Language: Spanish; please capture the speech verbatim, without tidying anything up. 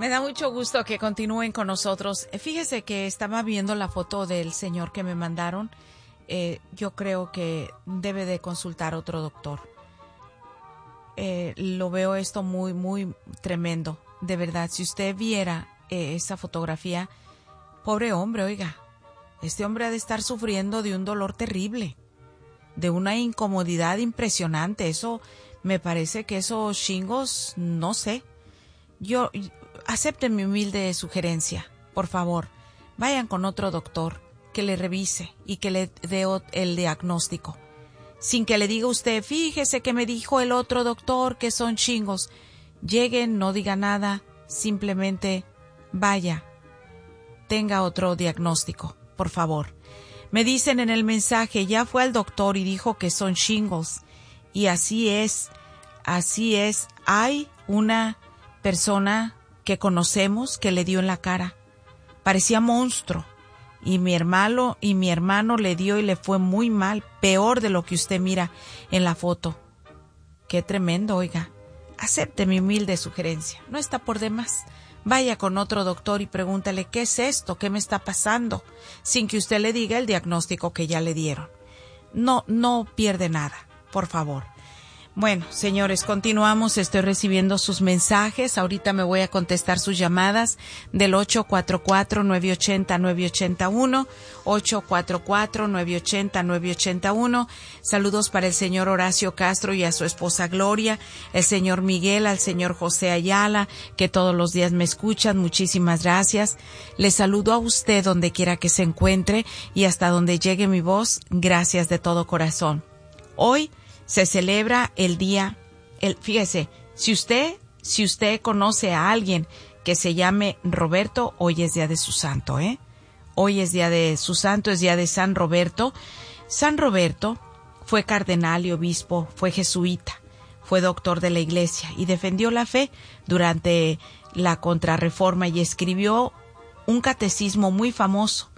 Me da mucho gusto que continúen con nosotros. Fíjese que estaba viendo la foto del señor que me mandaron. Eh, yo creo que debe de consultar otro doctor. Eh, lo veo esto muy, muy tremendo. De verdad, si usted viera eh, esa fotografía, pobre hombre, oiga, este hombre ha de estar sufriendo de un dolor terrible, de una incomodidad impresionante. Eso, me parece que esos shingles, no sé. Yo, acepten mi humilde sugerencia, por favor. Vayan con otro doctor que le revise y que le dé el diagnóstico. Sin que le diga usted, fíjese que me dijo el otro doctor que son shingles. Lleguen, no diga nada, simplemente vaya, tenga otro diagnóstico, por favor. Me dicen en el mensaje, ya fue al doctor y dijo que son shingles. Y así es, así es. Hay una persona que conocemos que le dio en la cara. Parecía monstruo. Y mi hermano, y mi hermano le dio y le fue muy mal, peor de lo que usted mira en la foto. Qué tremendo, oiga. Acepte mi humilde sugerencia, no está por demás. Vaya con otro doctor y pregúntale qué es esto, qué me está pasando, sin que usted le diga el diagnóstico que ya le dieron. No, no pierde nada, por favor. Bueno, señores, continuamos. Estoy recibiendo sus mensajes. Ahorita me voy a contestar sus llamadas del ocho cuatro cuatro, nueve ocho cero, nueve ocho uno, ocho cuatro cuatro, nueve ocho cero, nueve ocho uno. Saludos para el señor Horacio Castro y a su esposa Gloria, el señor Miguel, al señor José Ayala, que todos los días me escuchan. Muchísimas gracias. Les saludo a usted donde quiera que se encuentre y hasta donde llegue mi voz. Gracias de todo corazón. Hoy se celebra el día, el, fíjese, si usted, si usted conoce a alguien que se llame Roberto, hoy es día de su santo, ¿eh? Hoy es día de su santo, es día de San Roberto. San Roberto fue cardenal y obispo, fue jesuita, fue doctor de la iglesia y defendió la fe durante la Contrarreforma y escribió un catecismo muy famoso